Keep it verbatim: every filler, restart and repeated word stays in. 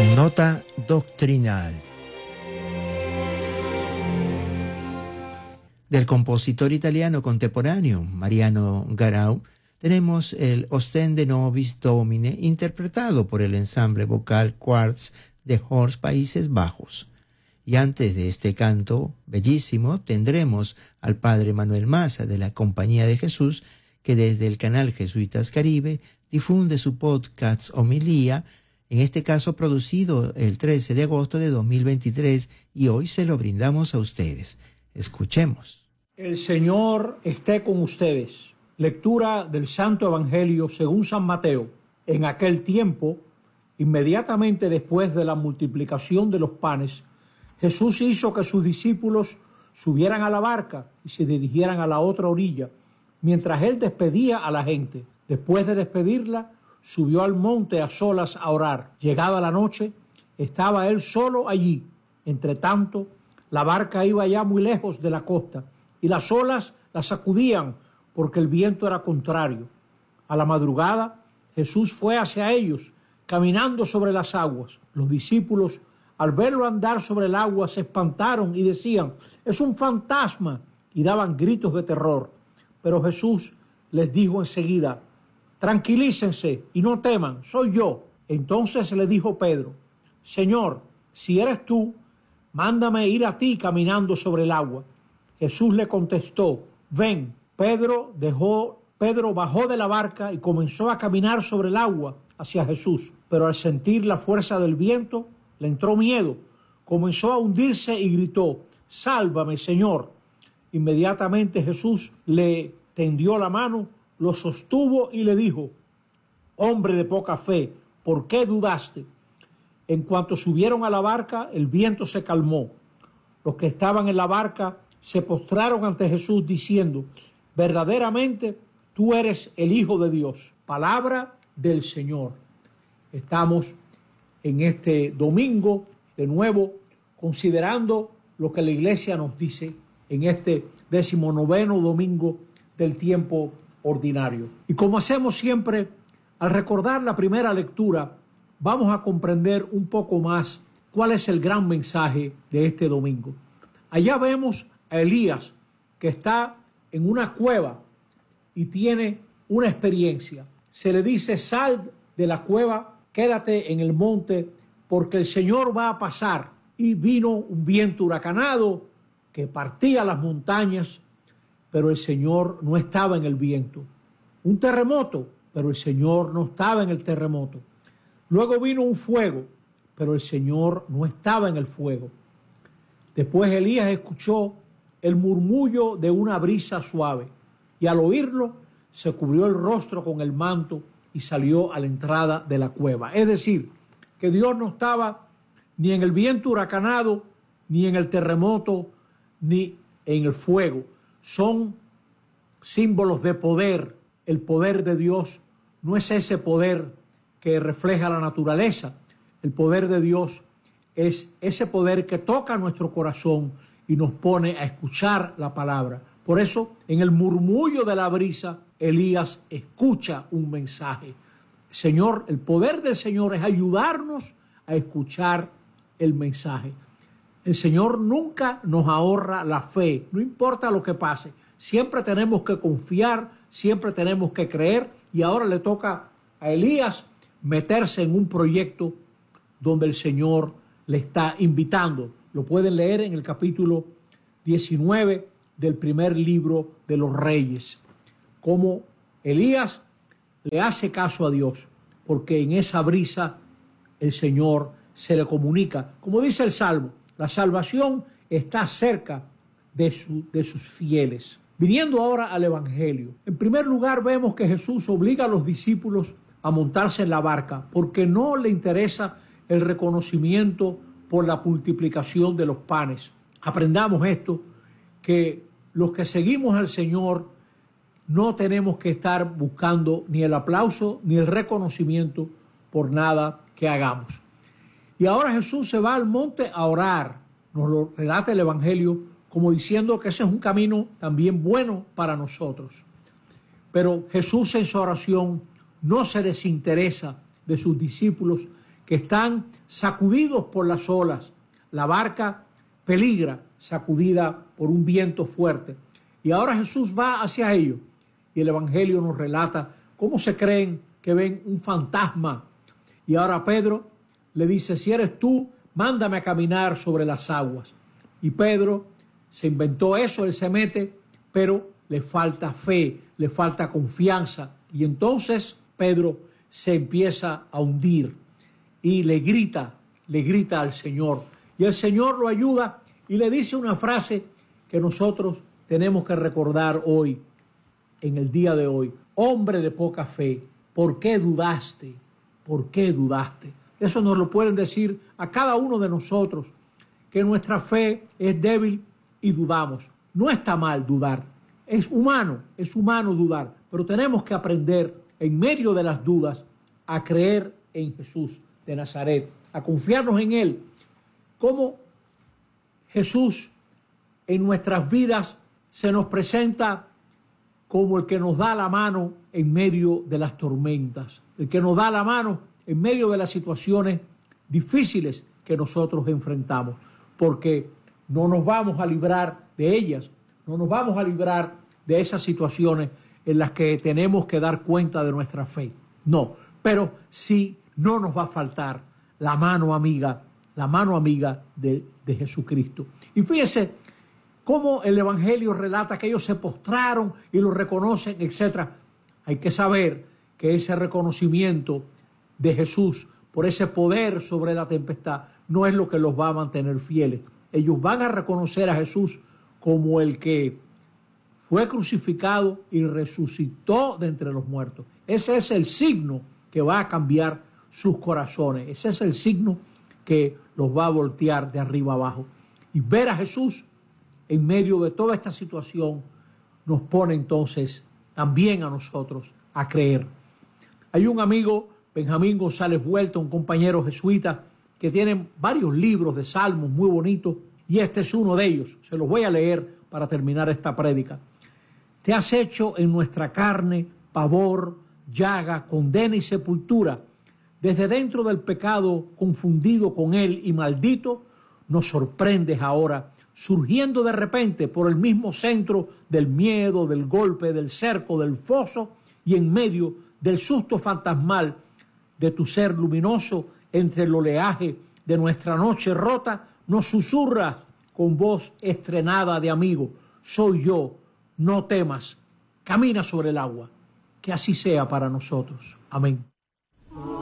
Nota doctrinal del compositor italiano contemporáneo Mariano Garau. Tenemos el Ostende Nobis Domine, interpretado por el ensamble vocal Quartz de Horst, Países Bajos. Y antes de este canto bellísimo tendremos al padre Manuel Maza de la Compañía de Jesús, que desde el canal Jesuitas Caribe difunde su podcast Homilía, en este caso producido el trece de agosto de dos mil veintitrés, y hoy se lo brindamos a ustedes. Escuchemos. El Señor esté con ustedes. Lectura del Santo Evangelio según San Mateo. En aquel tiempo, inmediatamente después de la multiplicación de los panes, Jesús hizo que sus discípulos subieran a la barca y se dirigieran a la otra orilla, mientras él despedía a la gente. Después de despedirla, subió al monte a solas a orar. Llegada la noche, estaba él solo allí. Entre tanto, la barca iba ya muy lejos de la costa, y las olas la sacudían porque el viento era contrario. A la madrugada, Jesús fue hacia ellos, caminando sobre las aguas. Los discípulos, al verlo andar sobre el agua, se espantaron y decían: «Es un fantasma», y daban gritos de terror. Pero Jesús les dijo enseguida: «Tranquilícense y no teman, soy yo». Entonces le dijo Pedro: «Señor, si eres tú, mándame ir a ti caminando sobre el agua». Jesús le contestó: «Ven». Pedro, dejó, Pedro bajó de la barca y comenzó a caminar sobre el agua hacia Jesús. Pero al sentir la fuerza del viento, le entró miedo. Comenzó a hundirse y gritó: «Sálvame, Señor». Inmediatamente Jesús le tendió la mano, lo sostuvo y le dijo: «Hombre de poca fe, ¿por qué dudaste?». En cuanto subieron a la barca, el viento se calmó. Los que estaban en la barca se postraron ante Jesús diciendo: «Verdaderamente tú eres el Hijo de Dios». Palabra del Señor. Estamos en este domingo, de nuevo, considerando lo que la Iglesia nos dice en este decimonoveno domingo del tiempo ordinario. Y como hacemos siempre, al recordar la primera lectura, vamos a comprender un poco más cuál es el gran mensaje de este domingo. Allá vemos a Elías, que está en una cueva y tiene una experiencia. Se le dice: «Sal de la cueva, quédate en el monte, porque el Señor va a pasar». Y vino un viento huracanado que partía las montañas, pero el Señor no estaba en el viento. Un terremoto, pero el Señor no estaba en el terremoto. Luego vino un fuego, pero el Señor no estaba en el fuego. Después Elías escuchó el murmullo de una brisa suave, y al oírlo se cubrió el rostro con el manto y salió a la entrada de la cueva. Es decir, que Dios no estaba ni en el viento huracanado, ni en el terremoto, ni en el fuego. Son símbolos de poder. El poder de Dios no es ese poder que refleja la naturaleza. El poder de Dios es ese poder que toca nuestro corazón y nos pone a escuchar la palabra. Por eso, en el murmullo de la brisa, Elías escucha un mensaje. Señor, el poder del Señor es ayudarnos a escuchar el mensaje. El Señor nunca nos ahorra la fe, no importa lo que pase. Siempre tenemos que confiar, siempre tenemos que creer, y ahora le toca a Elías meterse en un proyecto donde el Señor le está invitando. Lo pueden leer en el capítulo diecinueve del primer libro de los Reyes. Cómo Elías le hace caso a Dios, porque en esa brisa el Señor se le comunica. Como dice el Salmo, la salvación está cerca de, su, de sus fieles. Viniendo ahora al Evangelio, en primer lugar vemos que Jesús obliga a los discípulos a montarse en la barca porque no le interesa el reconocimiento por la multiplicación de los panes. Aprendamos esto, que los que seguimos al Señor no tenemos que estar buscando ni el aplauso ni el reconocimiento por nada que hagamos. Y ahora Jesús se va al monte a orar, nos lo relata el Evangelio, como diciendo que ese es un camino también bueno para nosotros. Pero Jesús en su oración no se desinteresa de sus discípulos, que están sacudidos por las olas. La barca peligra, sacudida por un viento fuerte. Y ahora Jesús va hacia ellos. Y el Evangelio nos relata cómo se creen que ven un fantasma. Y ahora Pedro le dice, si eres tú, mándame a caminar sobre las aguas. Y Pedro se inventó eso, él se mete, pero le falta fe, le falta confianza. Y entonces Pedro se empieza a hundir y le grita, le grita al Señor. Y el Señor lo ayuda y le dice una frase que nosotros tenemos que recordar hoy, en el día de hoy. Hombre de poca fe, ¿por qué dudaste? ¿Por qué dudaste? Eso nos lo pueden decir a cada uno de nosotros, que nuestra fe es débil y dudamos. No está mal dudar, es humano, es humano dudar, pero tenemos que aprender en medio de las dudas a creer en Jesús de Nazaret, a confiarnos en Él, como Jesús en nuestras vidas se nos presenta como el que nos da la mano en medio de las tormentas, el que nos da la mano en medio de las situaciones difíciles que nosotros enfrentamos, porque no nos vamos a librar de ellas, no nos vamos a librar de esas situaciones en las que tenemos que dar cuenta de nuestra fe. No, pero sí no nos va a faltar la mano amiga, la mano amiga de, de Jesucristo. Y fíjese cómo el Evangelio relata que ellos se postraron y lo reconocen, etcétera. Hay que saber que ese reconocimiento de Jesús por ese poder sobre la tempestad no es lo que los va a mantener fieles. Ellos van a reconocer a Jesús como el que fue crucificado y resucitó de entre los muertos. Ese es el signo que va a cambiar sus corazones. Ese es el signo que los va a voltear de arriba abajo. Y ver a Jesús en medio de toda esta situación nos pone entonces también a nosotros a creer. Hay un amigo, Benjamín González Vuelta, un compañero jesuita, que tiene varios libros de salmos muy bonitos, y este es uno de ellos. Se los voy a leer para terminar esta prédica. Te has hecho en nuestra carne pavor, llaga, condena y sepultura. Desde dentro del pecado, confundido con él y maldito, nos sorprendes ahora, surgiendo de repente por el mismo centro del miedo, del golpe, del cerco, del foso, y en medio del susto fantasmal de tu ser luminoso, entre el oleaje de nuestra noche rota, nos susurras con voz estrenada de amigo: soy yo, no temas, camina sobre el agua. Que así sea para nosotros. Amén.